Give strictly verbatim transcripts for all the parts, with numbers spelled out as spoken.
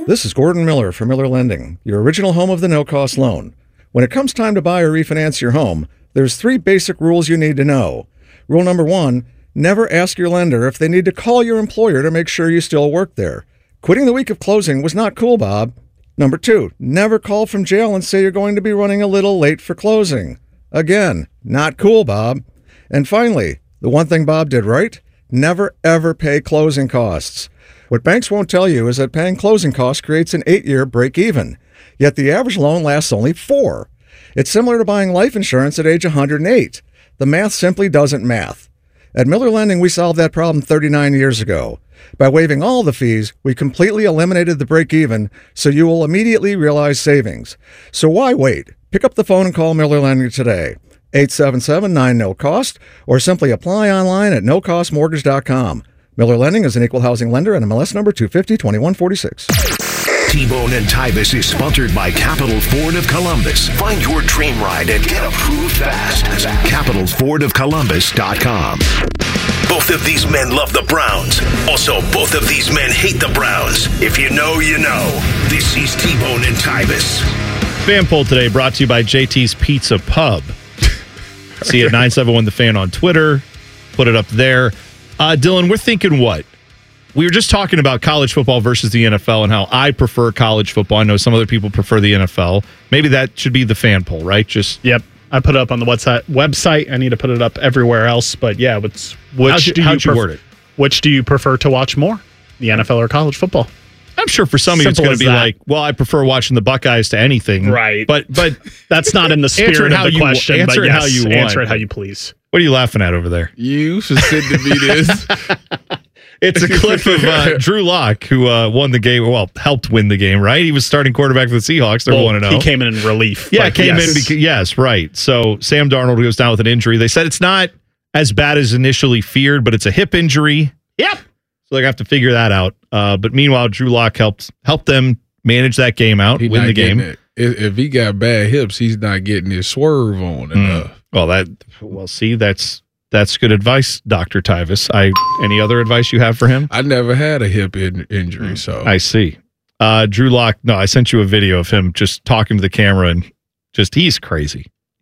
This is Gordon Miller from Miller Lending, your original home of the no-cost loan. When it comes time to buy or refinance your home, there's three basic rules you need to know. Rule number one, never ask your lender if they need to call your employer to make sure you still work there. Quitting the week of closing was not cool, Bob. Number two, never call from jail and say you're going to be running a little late for closing. Again, not cool, Bob. And finally, the one thing Bob did right, never ever pay closing costs. What banks won't tell you is that paying closing costs creates an eight-year break-even. Yet the average loan lasts only four. It's similar to buying life insurance at age one hundred eight. The math simply doesn't math. At Miller Lending, we solved that problem thirty-nine years ago. By waiving all the fees, we completely eliminated the break-even, so you will immediately realize savings. So why wait? Pick up the phone and call Miller Lending today. eight seven seven, nine, N O cost, or simply apply online at no cost mortgage dot com. Miller Lending is an equal housing lender and M L S number two fifty, twenty-one forty-six. T-Bone and Tyvis is sponsored by Capital Ford of Columbus. Find your dream ride and get approved fast at capital ford of columbus dot com. Both of these men love the Browns. Also, both of these men hate the Browns. If you know, you know. This is T-Bone and Tyvis. Fan poll today brought to you by J T's Pizza Pub. See it nine seven one The Fan on Twitter. Put it up there. Uh, Dylan, we're thinking what? We were just talking about college football versus the N F L and how I prefer college football. I know some other people prefer the N F L. Maybe that should be the fan poll, right? Just Yep. I put it up on the website. Website. I need to put it up everywhere else. But yeah, what's, which how'd you, do how'd you, you pref- word it? Which do you prefer to watch more, the N F L or college football? I'm sure for some of you it's Simple going to as be that. like, well, I prefer watching the Buckeyes to anything. Right. But but That's not in the Answer it spirit how of the you- question. answer but it yes, how you want. Answer it how you please. what are you laughing at over there? You should sit to be this. It's a clip of uh, Drew Lock, who uh, won the game, well, helped win the game, right? He was starting quarterback for the Seahawks. They're Well, one and oh. he came in in relief. Yeah, but came yes. in because, yes, right. So Sam Darnold goes down with an injury. They said it's not as bad as initially feared, but it's a hip injury. Yep. So they're going to have to figure that out. Uh, but meanwhile, Drew Lock helped helped them manage that game out, He win not the game. getting it. If, if he got bad hips, he's not getting his swerve on enough. Mm. Well, that well, see, that's that's good advice, Doctor Tyvis. I any other advice you have for him? I never had a hip in, injury, so I see. Uh, Drew Lock. No, I sent you a video of him just talking to the camera and just he's crazy.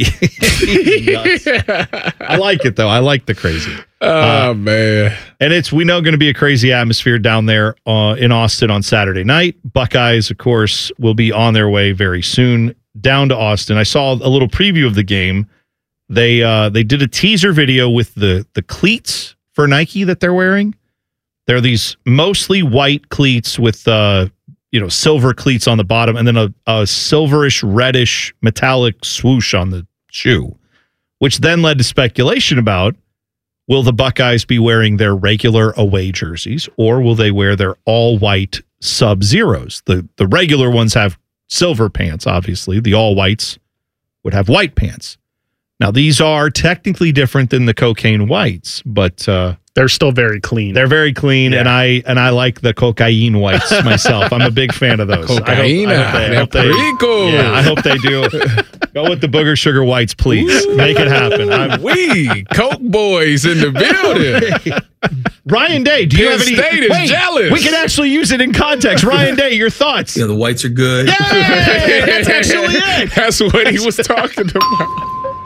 He's nuts. I like it though. I like the crazy. Oh Uh, man. And it's, we know, going to be a crazy atmosphere down there uh, in Austin on Saturday night. Buckeyes, of course, will be on their way very soon down to Austin. I saw a little preview of the game. They uh, they did a teaser video with the the cleats for Nike that they're wearing. They're these mostly white cleats with uh, you know silver cleats on the bottom, and then a, a silverish reddish metallic swoosh on the shoe, which then led to speculation about, will the Buckeyes be wearing their regular away jerseys, or will they wear their all-white Sub-Zeros? The the regular ones have silver pants, obviously. The all-whites would have white pants. Now, these are technically different than the cocaine whites, but uh, They're still very clean. they're very clean, Yeah. and I and I like the cocaine whites myself. I'm a big fan of those. I hope- Cocaine, I hope they- I hope they- rico. Yeah, I hope they do. Go with the booger sugar whites, please. Make it happen. I'm, We Coke boys in the building. Ryan Day, do you Penn have any? State is Wait, jealous. we can actually use it in context. Ryan Day, your thoughts? Yeah, the whites are good. Yay! That's actually it. That's what he was talking about.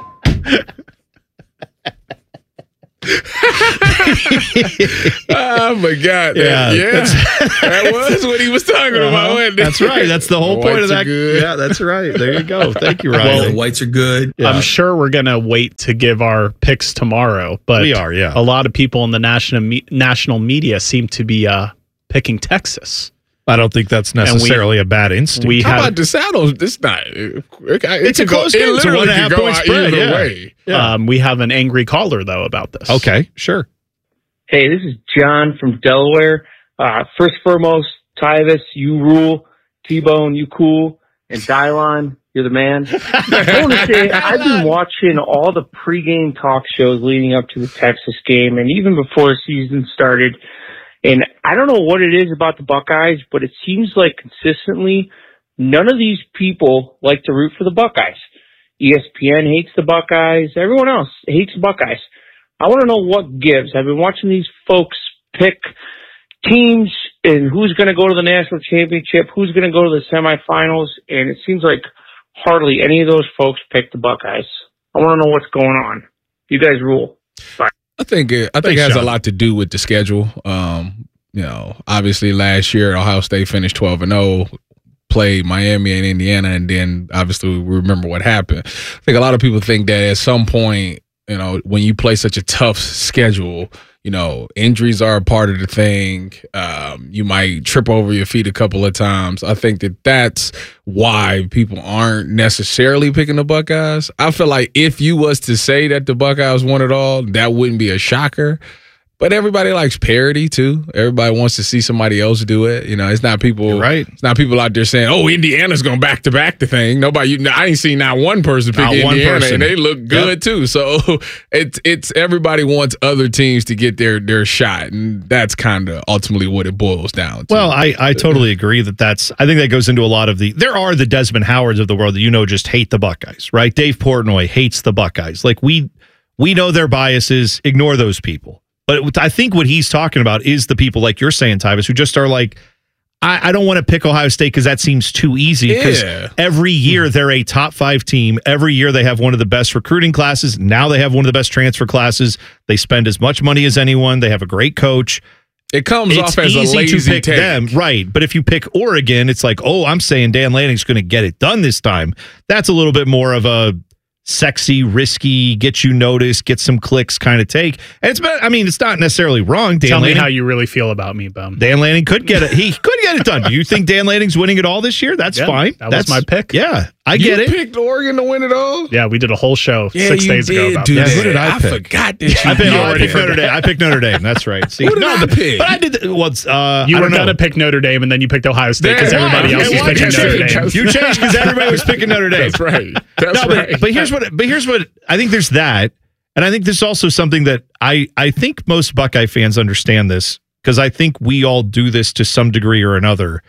Oh my God! Yeah, Yeah, yeah. That was what he was talking Uh-huh. about. Wasn't it? That's right. That's the whole The point of whites are that. good. Yeah, that's right. There you go. Thank you, Yeah, Ryan. the whites are good. Yeah. I'm sure we're going to wait to give our picks tomorrow, but We are, yeah. a lot of people in the national me- national media seem to be uh, picking Texas. I don't think that's necessarily a bad instinct. We How had about the saddles? It's not. It, it, It's a could go- close game. It It's a literally one and a half could go point out spread, either yeah. way. Yeah. um, we have an angry caller though about this. Okay, sure. Hey, this is John from Delaware. Uh, first and foremost, Tyvis, you rule. T-Bone, you cool. And Dylon, you're the man. I want to say, I've been watching all the pregame talk shows leading up to the Texas game and even before the season started. And I don't know what it is about the Buckeyes, but it seems like consistently none of these people like to root for the Buckeyes. E S P N hates the Buckeyes. Everyone else hates the Buckeyes. I want to know what gives. I've been watching these folks pick teams and who's going to go to the national championship, who's going to go to the semifinals, and it seems like hardly any of those folks picked the Buckeyes. I want to know what's going on. You guys rule. Bye. I think it, I think Thanks, it has Sean. a lot to do with the schedule. Um, you know, obviously last year Ohio State finished twelve and oh, played Miami and Indiana, and then obviously we remember what happened. I think a lot of people think that at some point, you know, when you play such a tough schedule, you know, injuries are a part of the thing. Um, you might trip over your feet a couple of times. I think that that's why people aren't necessarily picking the Buckeyes. I feel like if you was to say that the Buckeyes won it all, that wouldn't be a shocker. But everybody likes parity too. Everybody wants to see somebody else do it. You know, it's not people. You're right. It's not people out there saying, "Oh, Indiana's going back to back the thing." Nobody. You, I ain't seen not one person pick Not one Indiana, person. and they look good Yep. too. So it's it's everybody wants other teams to get their their shot, and that's kind of ultimately what it boils down to. Well, I, I totally agree that that's, I think that goes into a lot of the, there are the Desmond Howards of the world that, you know, just hate the Buckeyes, right? Dave Portnoy hates the Buckeyes. Like we, we know their biases, ignore those people. But I think what he's talking about is the people like you're saying, Tyvis, who just are like, I, I don't want to pick Ohio State because that seems too easy. Because Yeah. every year they're a top five team. Every year they have one of the best recruiting classes. Now they have one of the best transfer classes. They spend as much money as anyone. They have a great coach. it comes It's off as a easy lazy to pick take. them, right? But if you pick Oregon, it's like, oh, I'm saying Dan Lanning's going to get it done this time. That's a little bit more of a sexy, risky, get you noticed, get some clicks kind of take. And it's been, I mean, it's not necessarily wrong. Dan Tell Lanning, me how you really feel about me, Bum. Dan Lanning could get it. He could get it done. Do you think Dan Lanning's winning it all this year? That's Yeah, fine. that was That's my pick. Yeah, I You get it. picked Oregon to win it all. Yeah, we did a whole show Yeah, six you days ago did about do Yeah, this. who did I I pick? forgot that you I picked, did. oh, I picked Notre Dame. I picked Notre Dame. That's right. See, Who did no, I but, pick? but I did. The, well, it's, uh, You I were don't know. going to pick Notre Dame, and then you picked Ohio State because Damn, everybody right. else Yeah, was why'd picking you Notre change? Dame. You changed because everybody was picking Notre Dame. That's right. That's no, but, right. but here's what. But here's what. I think there's that, and I think there's also something that I I think most Buckeye fans understand this because I think we all do this to some degree or another.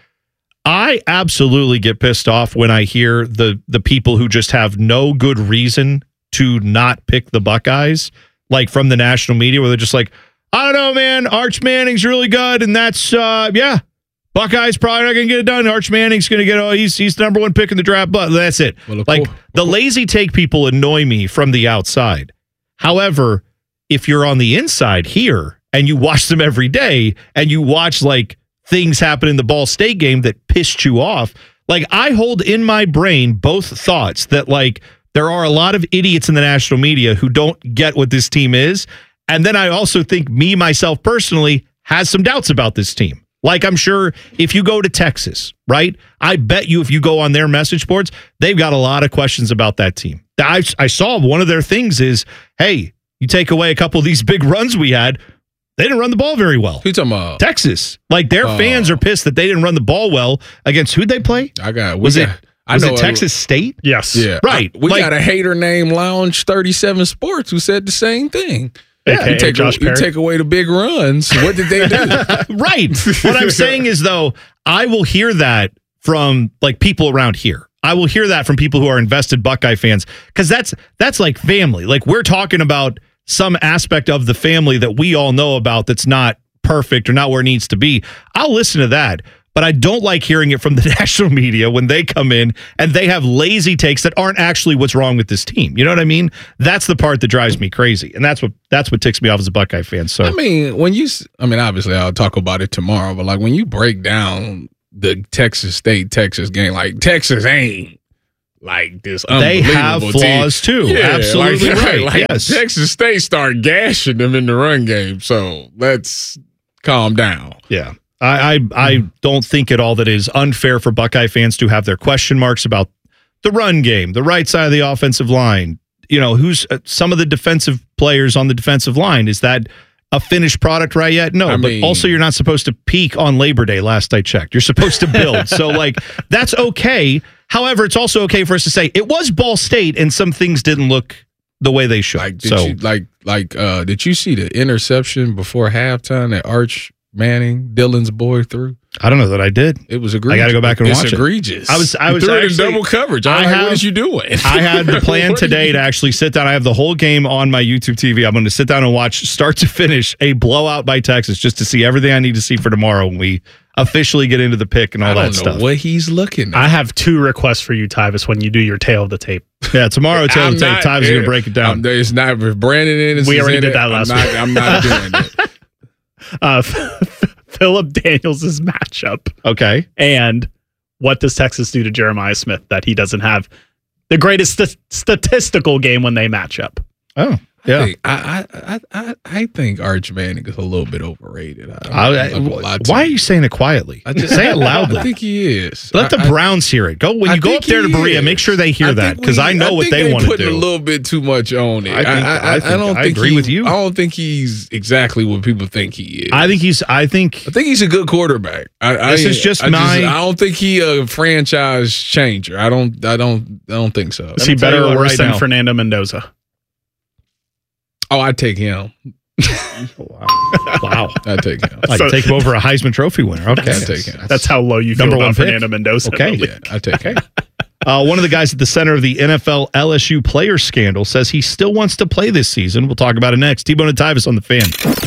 I absolutely get pissed off when I hear the the people who just have no good reason to not pick the Buckeyes, like from the national media, where they're just like, I don't know, man, Arch Manning's really good, and that's uh, yeah. Buckeyes probably not going to get it done. Arch Manning's going to get, oh, he's he's the number one pick in the draft, but that's it. Well, of like, course- the lazy take people annoy me from the outside. However, if you're on the inside here and you watch them every day and you watch, like, things happen in the Ball State game that pissed you off, like, I hold in my brain both thoughts that, like, there are a lot of idiots in the national media who don't get what this team is. And then I also think me, myself personally, has some doubts about this team. Like, I'm sure if you go to Texas, right? I bet you if you go on their message boards, they've got a lot of questions about that team. I, I saw one of their things is, hey, you take away a couple of these big runs we had, they didn't run the ball very well. Who you talking about? Texas. Like, their Oh. fans are pissed that they didn't run the ball well against who'd they play? I got. We Was got, it I was know it Texas State? Yes. Yeah. Right. I- we Like- got a hater named Lounge thirty-seven Sports who said the same thing. A K A you take, Josh you Perry. take away the big runs. What did they do? Right. What I'm saying is, though, I will hear that from like people around here. I will hear that from people who are invested Buckeye fans because that's that's like family. Like, we're talking about some aspect of the family that we all know about that's not perfect or not where it needs to be. I'll listen to that. But I don't like hearing it from the national media when they come in and they have lazy takes that aren't actually what's wrong with this team. You know what I mean? That's the part that drives me crazy. And that's what that's what ticks me off as a Buckeye fan. So I mean, when you, s- I mean, obviously I'll talk about it tomorrow, but like when you break down the Texas State Texas game, like Texas ain't like this. they have unbelievable flaws team. too. Yeah, Absolutely like, right. like yes. Texas State start gashing them in the run game, so let's calm down. Yeah. I, I I don't think at all that it is unfair for Buckeye fans to have their question marks about the run game, the right side of the offensive line. You know, who's uh, some of the defensive players on the defensive line? Is that a finished product right yet? No, I but mean- also you're not supposed to peak on Labor Day, last I checked. You're supposed to build. So, like, that's okay. However, it's also okay for us to say it was Ball State and some things didn't look the way they should. Like, did so, you like like uh did you see the interception before halftime that Arch Manning, Dylan's boy, threw? I don't know that I did. It was egregious. I got to go back and it's watch egregious. it. I was, I you was threw actually, it in double coverage. I, I like, have, what is you doing? I had the plan today to actually sit down. I have the whole game on my YouTube T V. I'm going to sit down and watch start to finish a blowout by Texas just to see everything I need to see for tomorrow when we officially get into the pick and all I don't that know stuff. What he's looking at. I have two requests for you, Tyvis, when you do your tail of the tape. Yeah, tomorrow, tail of the tape. Tyvus is going to break it down. I'm, it's not if Brandon Anderson. We already did it, that last I'm not, week. I'm not doing it. Uh, Philip Daniels' matchup. Okay. And what does Texas do to Jeremiah Smith that he doesn't have the greatest st- statistical game when they match up? Oh, yeah. I, think, I, I, I, I think Arch Manning is a little bit overrated. I, I, I'm I, not gonna lie to why are you saying it quietly? I just, Say it loudly. I think he is. Let the I, Browns hear it. Go when I you go up think there to he Berea. is. Make sure they hear I that think because we- I know what think they want to putting do. a little bit too much on it. I think- I think- don't I think agree he- with you. I don't think he's exactly what people think he is. I think he's. I think. I think he's a good quarterback. I, This I, is just I my- I don't think he a franchise changer. I don't. I don't. I don't think so. Is he me tell better you or what, worse right than now. Fernando Mendoza? Oh, I take him. Wow. Wow. I take him. I So- take him over a Heisman Trophy winner. Okay. I take him. That's how low you feel Number about one pick. Fernando Mendoza. Okay. Yeah, I take him. Uh, one of the guys at the center of the N F L L S U player scandal says he still wants to play this season. We'll talk about it next. T-Bone and Tyvis on the Fan.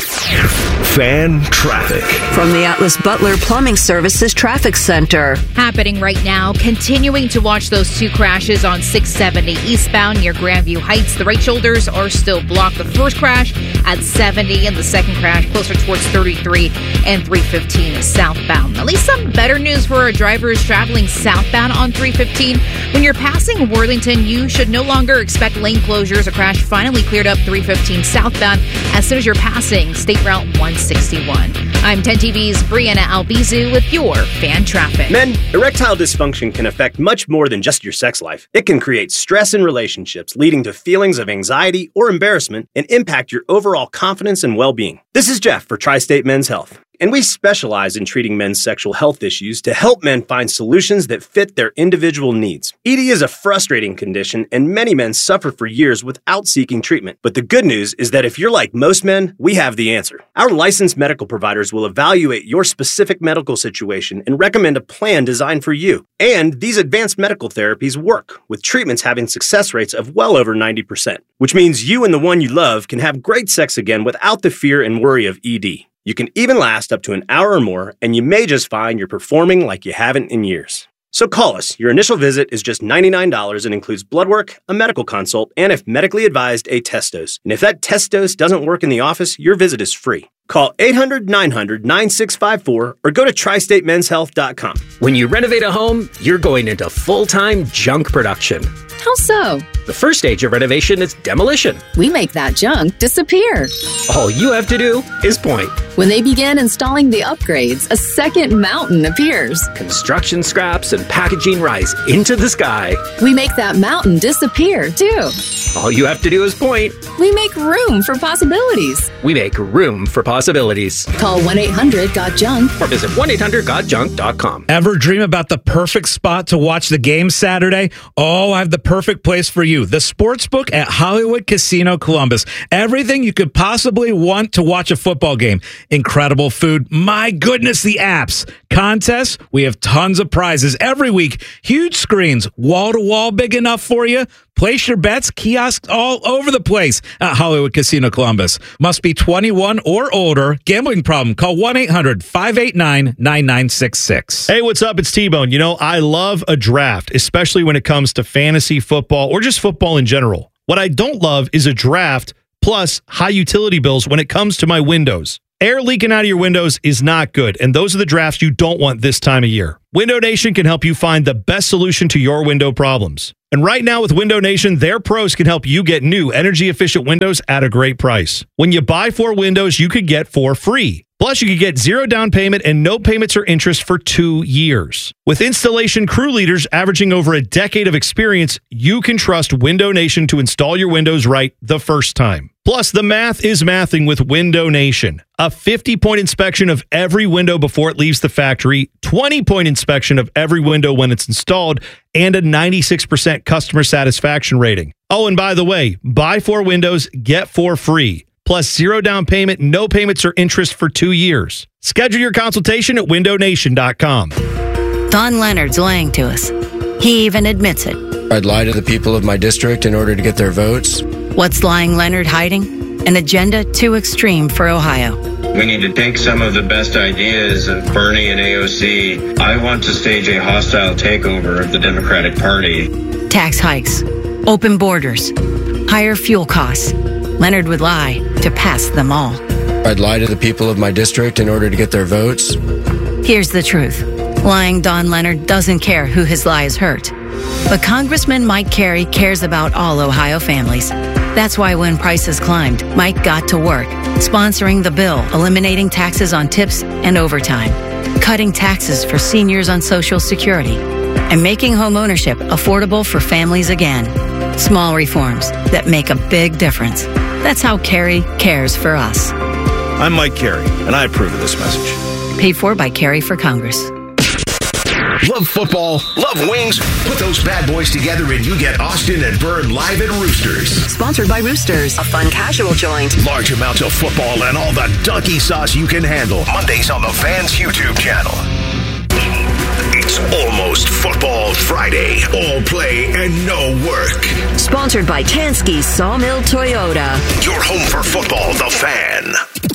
Fan traffic. From the Atlas Butler Plumbing Services Traffic Center. Happening right now, continuing to watch those two crashes on six seventy eastbound near Grandview Heights. The right shoulders are still blocked. The first crash at seventy and the second crash closer towards thirty-three and three fifteen southbound. At least some better news for our drivers traveling southbound on three fifteen. When you're passing Worthington, you should no longer expect lane closures. A crash finally cleared up three fifteen southbound as soon as you're passing State Route one sixty-one. I'm ten T V's Brianna Albizu with your Fan Traffic. Men, erectile dysfunction can affect much more than just your sex life. It can create stress in relationships, leading to feelings of anxiety or embarrassment, and impact your overall confidence and well-being. This is Jeff for Tri-State Men's Health, and we specialize in treating men's sexual health issues to help men find solutions that fit their individual needs. E D is a frustrating condition, and many men suffer for years without seeking treatment. But the good news is that if you're like most men, we have the answer. Our licensed medical providers will evaluate your specific medical situation and recommend a plan designed for you. And these advanced medical therapies work, with treatments having success rates of well over ninety percent, which means you and the one you love can have great sex again without the fear and worry of E D. You can even last up to an hour or more, and you may just find you're performing like you haven't in years. So call us. Your initial visit is just ninety-nine dollars and includes blood work, a medical consult, and if medically advised, a test dose. And if that test dose doesn't work in the office, your visit is free. Call eight hundred nine hundred nine six five four or go to tri state men's health dot com. When you renovate a home, you're going into full-time junk production. How so? The first stage of renovation is demolition. We make that junk disappear. All you have to do is point. When they begin installing the upgrades, a second mountain appears. Construction scraps and packaging rise into the sky. We make that mountain disappear, too. All you have to do is point. We make room for possibilities. We make room for possibilities. Call one eight hundred got junk or visit one eight hundred got junk dot com. Ever dream about the perfect spot to watch the game Saturday? Oh, I have the perfect place for you. The Sportsbook at Hollywood Casino Columbus. Everything you could possibly want to watch a football game. Incredible food. My goodness, the apps. Contests. We have tons of prizes every week. Huge screens. Wall to wall big enough for you. Place your bets. Kiosks all over the place at Hollywood Casino Columbus. Must be twenty-one or older. Gambling problem? Call one eight hundred five eight nine nine nine six six. Hey, what's up? It's T-Bone. You know, I love a draft, especially when it comes to fantasy football or just football in general. What I don't love is a draft plus high utility bills when it comes to my windows. Air leaking out of your windows is not good, and those are the drafts you don't want this time of year. Window Nation can help you find the best solution to your window problems. And right now with Window Nation, their pros can help you get new energy-efficient windows at a great price. When you buy four windows, you could get four free. Plus, you could get zero down payment and no payments or interest for two years. With installation crew leaders averaging over a decade of experience, you can trust Window Nation to install your windows right the first time. Plus, the math is mathing with Window Nation. A fifty-point inspection of every window before it leaves the factory, twenty-point inspection of every window when it's installed, and a ninety-six percent customer satisfaction rating. Oh, and by the way, buy four windows, get four free. Plus zero down payment, no payments or interest for two years. Schedule your consultation at window nation dot com. Don Leonard's lying to us. He even admits it. I'd lie to the people of my district in order to get their votes. What's lying Leonard hiding? An agenda too extreme for Ohio. We need to take some of the best ideas of Bernie and A O C. I want to stage a hostile takeover of the Democratic Party. Tax hikes, open borders, higher fuel costs. Leonard would lie to pass them all. I'd lie to the people of my district in order to get their votes. Here's the truth. Lying Don Leonard doesn't care who his lies hurt. But Congressman Mike Carey cares about all Ohio families. That's why when prices climbed, Mike got to work, sponsoring the bill, eliminating taxes on tips and overtime, cutting taxes for seniors on Social Security, and making homeownership affordable for families again. Small reforms that make a big difference. That's how Carey cares for us. I'm Mike Carey, and I approve of this message. Paid for by Carey for Congress. Love football, love wings. Put those bad boys together and you get Austin and Byrne live at Roosters. Sponsored by Roosters, a fun casual joint. Large amounts of football and all the donkey sauce you can handle. Mondays on the Fans YouTube channel. It's almost Football Friday. All play and no work. Sponsored by Tansky Sawmill Toyota. Your home for football, the Fan.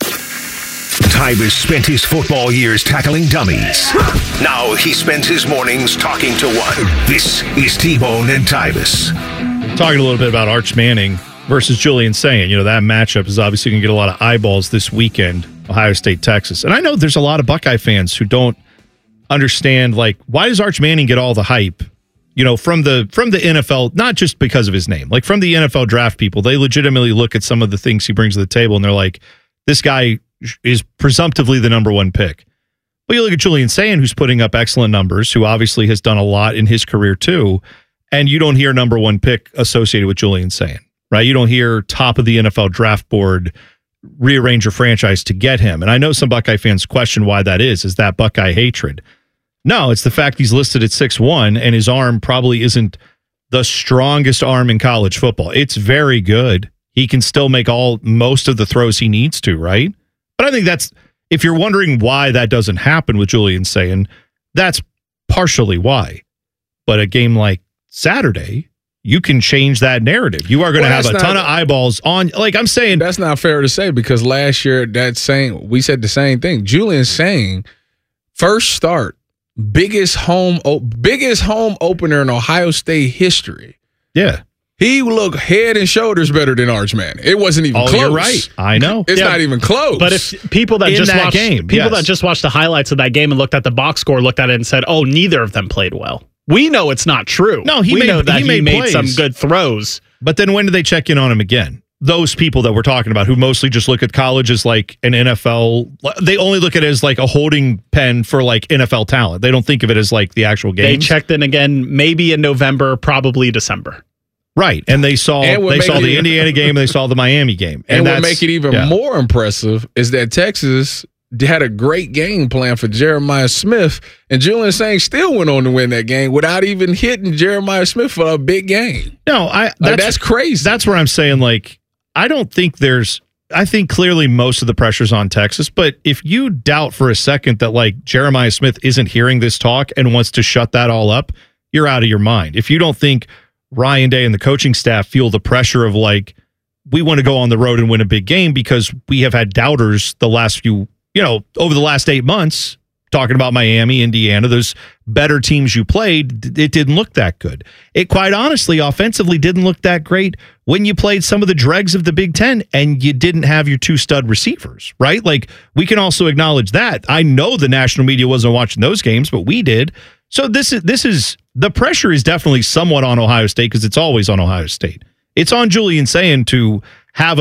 Tyvus spent his football years tackling dummies. Now he spends his mornings talking to one. This is T-Bone and Tyvus. Talking a little bit about Arch Manning versus Julian Sayin. You know, that matchup is obviously going to get a lot of eyeballs this weekend, Ohio State, Texas. And I know there's a lot of Buckeye fans who don't understand, like, why does Arch Manning get all the hype, you know, from the from the N F L, not just because of his name, like from the N F L draft people. They legitimately look at some of the things he brings to the table and they're like, this guy is presumptively the number one pick. But you look at Julian Sayin, who's putting up excellent numbers, who obviously has done a lot in his career too, and you don't hear number one pick associated with Julian Sayin, right? You don't hear top of the N F L draft board, rearrange your franchise to get him. And I know some Buckeye fans question why that is. Is that Buckeye hatred? No, it's the fact he's listed at six one and his arm probably isn't the strongest arm in college football. It's very good. He can still make all most of the throws he needs to, right? But I think that's, if you're wondering why that doesn't happen with Julian Sayin, that's partially why. But a game like Saturday, you can change that narrative. You are going to Well, have a that's ton not- of eyeballs on, like I'm saying. That's not fair to say because last year that same we said the same thing. Julian Sayin, first start, biggest home o- biggest home opener in Ohio State history. Yeah. He looked head and shoulders better than Arch Manning. It wasn't even Oh, close. you're right. I know. It's Yeah. not even close. But if people that In just that watched game, people yes. that just watched the highlights of that game and looked at the box score, looked at it and said, "Oh, neither of them played well." We know it's not true. No, he we made, know that he he, made, made plays. some good throws. But then when do they check in on him again? Those people that we're talking about who mostly just look at college as like an N F L, they only look at it as like a holding pen for like N F L talent. They don't think of it as like the actual game. They checked in again maybe in November, probably December. Right. And they saw And what they make saw it the even- Indiana game and they saw the Miami game. And, And, what that's, make it even yeah. more impressive is that Texas had a great game plan for Jeremiah Smith, and Julian Sayin still went on to win that game without even hitting Jeremiah Smith for a big game. No, I that's, Like, that's crazy. That's where I'm saying, like, I don't think there's I think clearly most of the pressure's on Texas, but if you doubt for a second that like Jeremiah Smith isn't hearing this talk and wants to shut that all up, you're out of your mind. If you don't think Ryan Day and the coaching staff feel the pressure of like, we want to go on the road and win a big game because we have had doubters the last few, you know, over the last eight months, talking about Miami, Indiana, those better teams you played, it didn't look that good. It quite honestly, offensively, didn't look that great when you played some of the dregs of the Big Ten and you didn't have your two stud receivers, right? Like, we can also acknowledge that. I know the national media wasn't watching those games, but we did. So this is, this is, the pressure is definitely somewhat on Ohio State because it's always on Ohio State. It's on Julian Sayin to have a